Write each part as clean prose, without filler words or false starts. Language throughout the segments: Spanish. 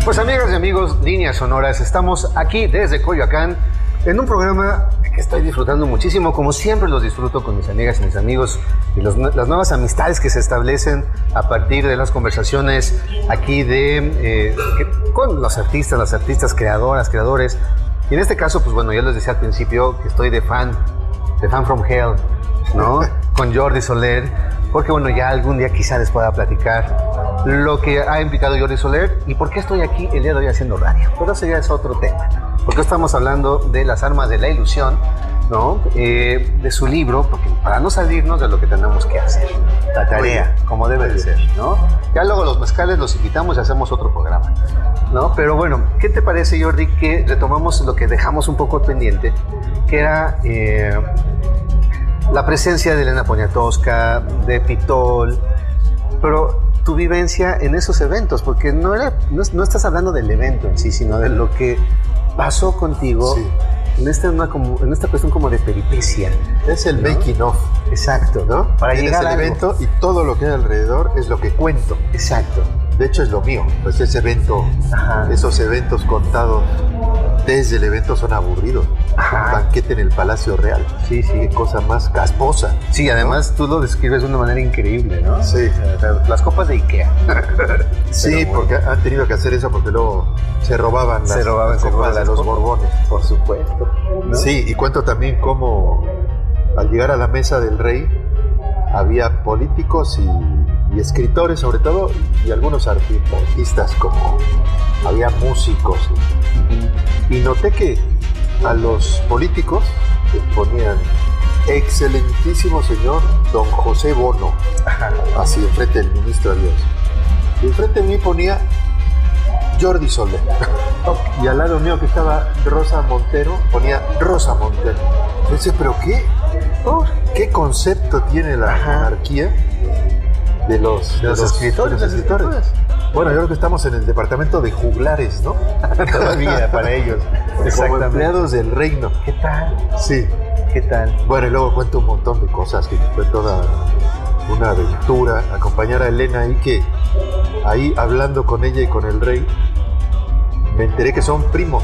Pues amigas y amigos, Líneas Sonoras, estamos aquí desde Coyoacán en un programa que estoy disfrutando muchísimo, como siempre los disfruto con mis amigas y mis amigos y las nuevas amistades que se establecen a partir de las conversaciones aquí con los artistas, creadores. Y en este caso, pues bueno, ya les decía al principio que estoy de fan from hell, ¿no? Con Jordi Soler, porque bueno, ya algún día quizá les pueda platicar lo que ha invitado Jordi Soler y por qué estoy aquí el día de hoy haciendo radio. Pero ese ya es otro tema, porque estamos hablando de Las Armas de la Ilusión, ¿no? De su libro, porque para no salirnos de lo que tenemos que hacer, la tarea, como debe de ser, ¿no? Ya luego los mezcales los invitamos y hacemos otro programa, ¿no? Pero bueno, ¿qué te parece, Jordi, que retomamos lo que dejamos un poco pendiente, que era la presencia de Elena Poniatowska, de Pitol, pero tu vivencia en esos eventos, porque no estás hablando del evento en sí, sino de lo que pasó contigo, sí, en esta cuestión como de peripecia. Es el, ¿no?, making of. Exacto, ¿no? Para llegar al evento y todo lo que hay alrededor es lo que cuento. Exacto. De hecho es lo mío, pues ese evento, esos eventos contados desde el evento son aburridos. Un banquete en el Palacio Real. Sí, sí. Qué cosa más casposa. Sí, además, ¿no?, tú lo describes de una manera increíble, ¿no? Sí. O sea, las copas de Ikea. Sí, porque han tenido que hacer eso porque luego se robaban las copas de los Borbones. Por supuesto, ¿no? Sí, y cuento también cómo al llegar a la mesa del rey había políticos y escritores sobre todo, y algunos artistas, como había músicos. Y noté que a los políticos les ponían excelentísimo señor don José Bono, así enfrente del ministro de Dios. Y enfrente de mí ponía Jordi Soler. Y al lado mío, que estaba Rosa Montero, ponía Rosa Montero. Entonces, ¿pero qué? ¿Qué concepto tiene la monarquía de los escritores? Bueno, yo creo que estamos en el departamento de juglares, ¿no? Todavía, para ellos. Como empleados del reino. ¿Qué tal? Sí. ¿Qué tal? Bueno, y luego cuento un montón de cosas, que fue toda una aventura acompañar a Elena ahí, que ahí hablando con ella y con el rey, me enteré que son primos.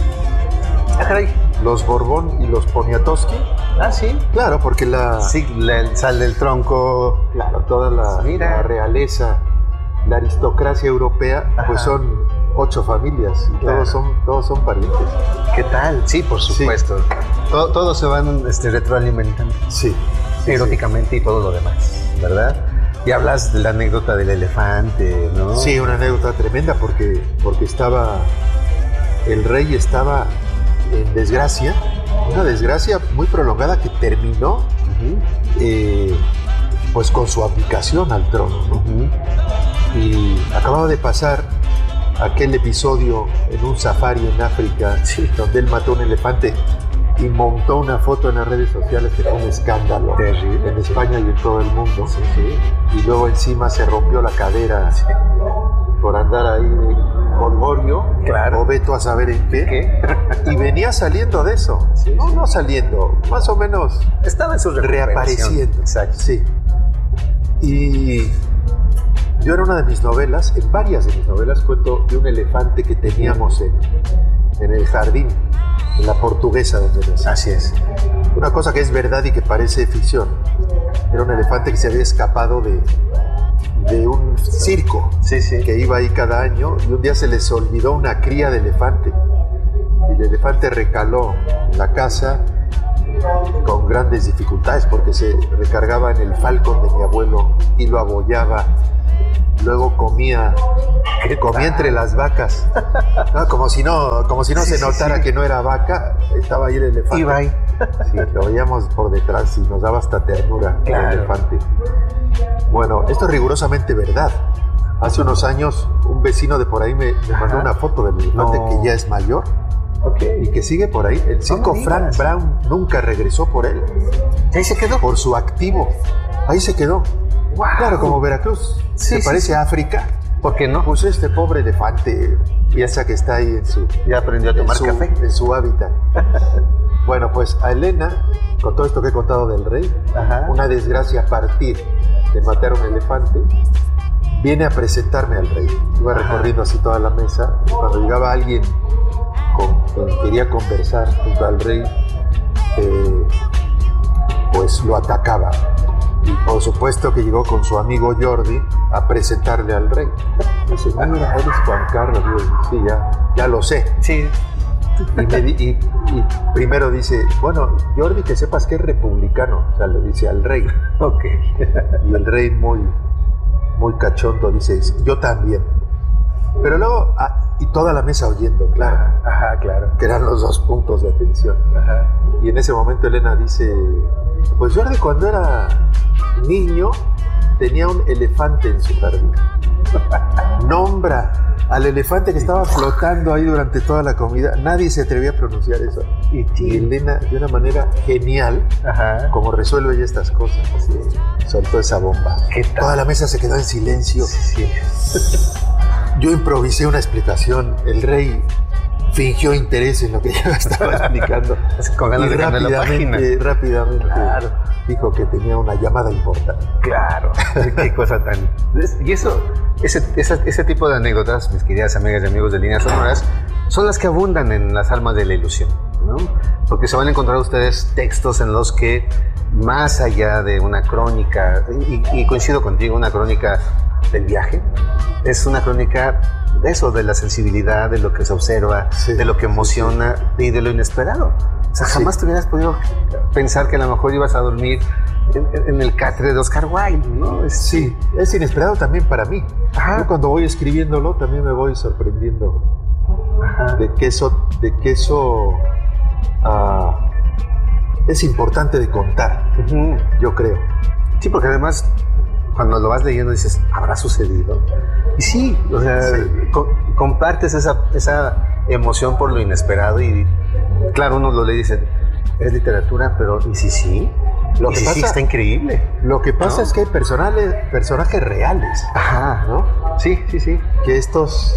Caray. Los Borbón y los Poniatowski. Ah, sí. Claro, porque el sal del tronco. Claro, toda la realeza, la aristocracia europea, pues son 8 familias y claro, todos son parientes. ¿Qué tal? Sí, por supuesto. Sí. Todos se van retroalimentando. Sí. Eróticamente y todo lo demás, ¿verdad? Y hablas de la anécdota del elefante, ¿no? Sí, una anécdota tremenda porque el rey estaba en desgracia, una desgracia muy prolongada que terminó pues con su abdicación al trono, ¿no? Y acababa de pasar aquel episodio en un safari en África, donde él mató un elefante y montó una foto en las redes sociales que fue un escándalo en España y en todo el mundo. Y luego encima se rompió la cadera por andar ahí Holgorio, o veto a saber en qué. Y venía saliendo de eso. No saliendo, más o menos estaba en su reapareciendo. Exacto. Sí. Y yo en varias de mis novelas cuento de un elefante que teníamos en el jardín, en la Portuguesa donde nací. Así es. Una cosa que es verdad y que parece ficción. Era un elefante que se había escapado de un circo que iba ahí cada año, y un día se les olvidó una cría de elefante. Y el elefante recaló en la casa con grandes dificultades porque se recargaba en el falcón de mi abuelo y lo abollaba. Luego comía entre las vacas, ¿no? como si no se notara que no era vaca, estaba ahí el elefante. Iba ahí. Sí, lo veíamos por detrás y nos daba hasta ternura el elefante. Bueno, esto es rigurosamente verdad. Hace unos años un vecino de por ahí me mandó una foto del elefante que ya es mayor y que sigue por ahí. El circo Frank Brown nunca regresó por él. ¿Ahí se quedó? Por su activo. Ahí se quedó. Wow. Claro, como Veracruz. ¿Se parece a África? ¿Por qué no? Pues este pobre elefante piensa que está ahí ya aprendió a tomar café. En su hábitat. Bueno, pues a Elena, con todo esto que he contado del rey, una desgracia partir de matar a un elefante, viene a presentarme al rey. Iba recorriendo así toda la mesa. Cuando llegaba alguien con quien quería conversar junto al rey, pues lo atacaba. Y por supuesto que llegó con su amigo Jordi a presentarle al rey. Dice, mira, eres Juan Carlos. Digo, sí, ya lo sé. Sí. Y primero dice, bueno, Jordi, que sepas que es republicano. O sea, le dice al rey. Ok. Y el rey muy cachondo dice, yo también. Pero luego, y toda la mesa oyendo, claro. Ajá, claro. Que eran los dos puntos de atención. Ajá. Y en ese momento Elena dice, pues Jordi cuando era niño tenía un elefante en su jardín. Nombra al elefante que estaba flotando ahí durante toda la comida. Nadie se atrevía a pronunciar eso. Y Elena, de una manera genial, como resuelve ella estas cosas, así, soltó esa bomba. Toda la mesa se quedó en silencio. Sí. Yo improvisé una explicación. El rey fingió interés en lo que yo estaba explicando. Con ganas de cambiar la página. Rápidamente claro. Dijo que tenía una llamada importante. Claro, qué cosa tan... Y ese tipo de anécdotas, mis queridas amigas y amigos de Líneas Sonoras, son las que abundan en las almas de la ilusión, ¿no? Porque se van a encontrar ustedes textos en los que, más allá de una crónica, y coincido contigo, una crónica del viaje, es una crónica de eso, de la sensibilidad, de lo que se observa, de lo que emociona y de lo inesperado. O sea, jamás te hubieras podido pensar que a lo mejor ibas a dormir en el catre de Oscar Wilde, ¿no? Sí, es inesperado también para mí. Yo cuando voy escribiéndolo también me voy sorprendiendo de que eso es importante de contar, yo creo. Sí, porque además cuando lo vas leyendo dices, ¿habrá sucedido? Y sí, o sea, compartes esa emoción por lo inesperado y claro, uno lo lee y dice, es literatura, pero ¿y si sí? Lo que pasa, sí está increíble. Lo que pasa es que hay personajes reales. ¿No? Sí. Que estos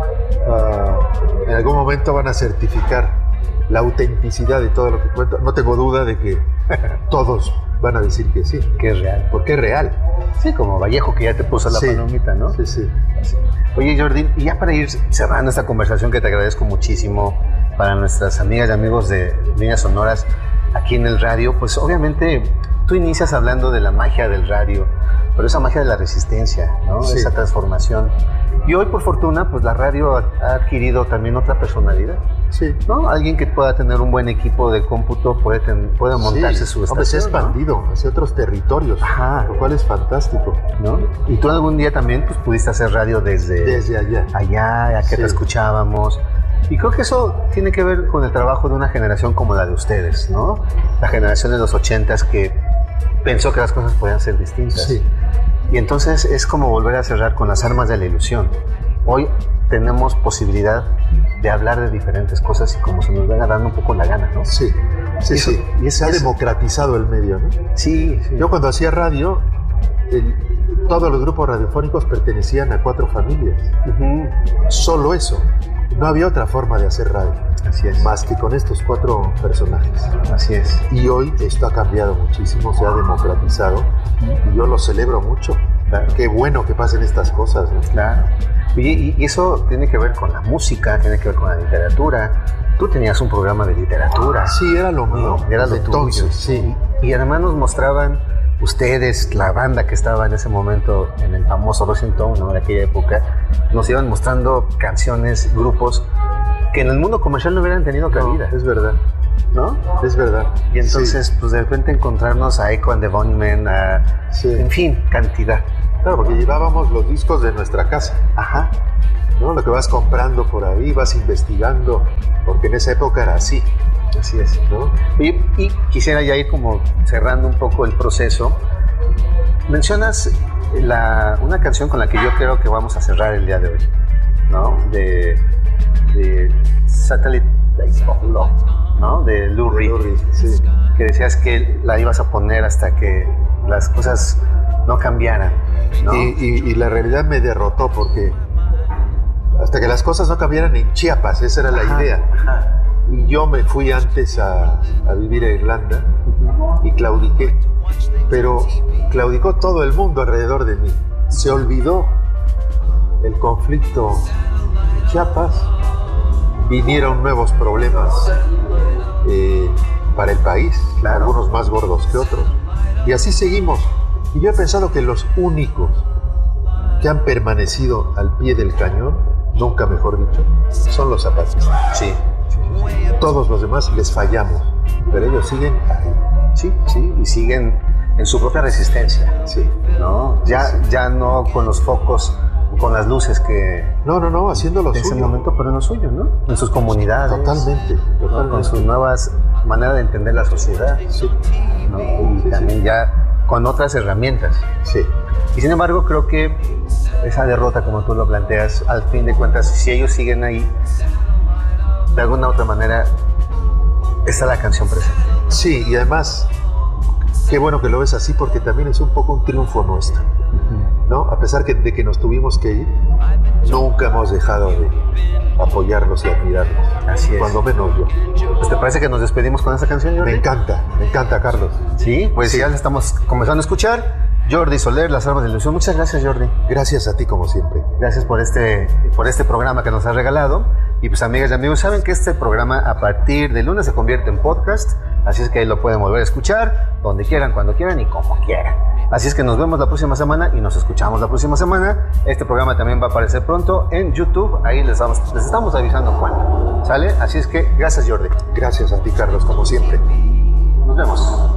en algún momento van a certificar la autenticidad de todo lo que cuento. No tengo duda de que todos van a decir que sí. Que es real. Porque es real. Sí, como Vallejo que ya te puso la palomita, ¿no? Sí. Oye, Jordi, y ya para ir cerrando esta conversación que te agradezco muchísimo para nuestras amigas y amigos de Líneas Sonoras aquí en el radio, pues obviamente tú inicias hablando de la magia del radio, pero esa magia de la resistencia, ¿no? Sí. Esa transformación. Y hoy, por fortuna, pues la radio ha adquirido también otra personalidad. Sí. ¿No? Alguien que pueda tener un buen equipo de cómputo puede montarse su estación. Se ha expandido hacia otros territorios, lo cual es fantástico. ¿No? Y tú algún día también pues, pudiste hacer radio desde allá. Allá, que te escuchábamos. Y creo que eso tiene que ver con el trabajo de una generación como la de ustedes, ¿no? La generación de los 80s que pensó que las cosas podían ser distintas. Sí. Y entonces es como volver a cerrar con las armas de la ilusión. Hoy tenemos posibilidad de hablar de diferentes cosas y como se nos venga dando un poco la gana, ¿no? Sí. Y se ha democratizado el medio, ¿no? Sí. Yo cuando hacía radio, todos los grupos radiofónicos pertenecían a 4 familias. Solo eso. No había otra forma de hacer radio. Así es. Más que con estos 4 personajes. Así es. Y hoy esto ha cambiado muchísimo, se ha democratizado. Y yo lo celebro mucho. Claro. Qué bueno que pasen estas cosas, ¿no? Claro. Y eso tiene que ver con la música, tiene que ver con la literatura. Tú tenías un programa de literatura. Sí, era lo mío. Era lo entonces, tuyo. Sí. Y además nos mostraban ustedes, la banda que estaba en ese momento en el famoso Rolling Stone, ¿no? De aquella época, nos iban mostrando canciones, grupos que en el mundo comercial no hubieran tenido cabida. Es verdad. ¿No? Es verdad. Y entonces, pues de repente encontrarnos a Echo and the Bunnymen, en fin, cantidad. Claro, porque llevábamos los discos de nuestra casa. ¿No? Lo que vas comprando por ahí, vas investigando, porque en esa época era así. Así es, ¿no? Oye, y quisiera ya ir como cerrando un poco el proceso. Mencionas una canción con la que yo creo que vamos a cerrar el día de hoy, ¿no? De Satellite of Love, ¿no? De Lou Reed, sí. Que decías que la ibas a poner hasta que las cosas no cambiaran, ¿no? Y la realidad me derrotó porque hasta que las cosas no cambiaran en Chiapas, esa era la idea. Y yo me fui antes a vivir a Irlanda y claudiqué. Pero claudicó todo el mundo alrededor de mí. Se olvidó el conflicto en Chiapas, vinieron nuevos problemas para el país, Claro. algunos más gordos que otros. Y así seguimos. Y yo he pensado que los únicos que han permanecido al pie del cañón, nunca mejor dicho, son los zapatistas. Sí. Todos los demás les fallamos, pero ellos siguen ahí. Sí, sí, y siguen en su propia resistencia, Sí. ¿no? Ya no con los focos, con las luces que No, haciendo lo de ese suyo. momento, pero en lo suyo, ¿no? En sus comunidades. Totalmente, ¿no? totalmente. Con sus nuevas maneras de entender la sociedad, Sí, ¿no? Y Sí, también sí. ya con otras herramientas. sí. Y sin embargo, creo que esa derrota, como tú lo planteas, al fin de cuentas, si ellos siguen ahí, de alguna u otra manera, está la canción presente. Sí, y además, qué bueno que lo ves así porque también es un poco un triunfo nuestro, ¿no? A pesar de que nos tuvimos que ir, nunca hemos dejado de apoyarlos y admirarlos. Así es. Cuando menos yo. Pues, ¿te parece que nos despedimos con esa canción, Jordi? Me encanta, Carlos. Sí, pues Sí. ya la estamos comenzando a escuchar. Jordi Soler, Las Armas de la Ilusión. Muchas gracias, Jordi. Gracias a ti como siempre. Gracias por este programa que nos has regalado. Y pues, amigas y amigos, saben que este programa a partir de lunes se convierte en podcast. Así es que lo pueden volver a escuchar donde quieran, cuando quieran y como quieran. Así es que nos vemos la próxima semana y nos escuchamos la próxima semana. Este programa también va a aparecer pronto en YouTube. Ahí les estamos avisando cuándo. ¿Sale? Así es que gracias, Jordi. Gracias a ti, Carlos, como siempre. Nos vemos.